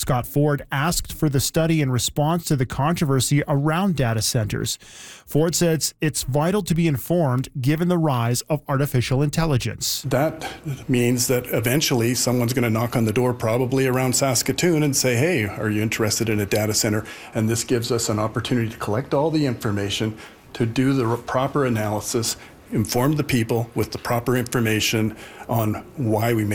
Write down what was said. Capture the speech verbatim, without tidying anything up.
Scott Ford asked for the study in response to the controversy around data centers. Ford says it's vital to be informed given the rise of artificial intelligence. That means that eventually someone's going to knock on the door, probably around Saskatoon, and say, hey, are you interested in a data center? And this gives us an opportunity to collect all the information, to do the proper analysis, inform the people with the proper information on why we make